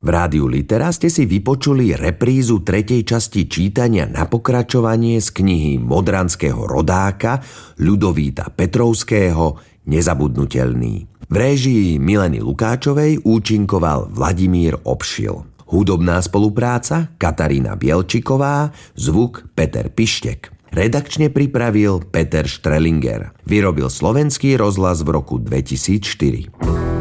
V rádiu Litera ste si vypočuli reprízu 3. časti čítania na pokračovanie z knihy Modranského rodáka Ľudovíta Petrovského Nezabudnutelný. V réžii Mileny Lukáčovej účinkoval Vladimír Obšil. Hudobná spolupráca Katarína Bielčiková, zvuk Peter Pištek. Redakčne pripravil Peter Štrelinger. Vyrobil Slovenský rozhlas v roku 2004.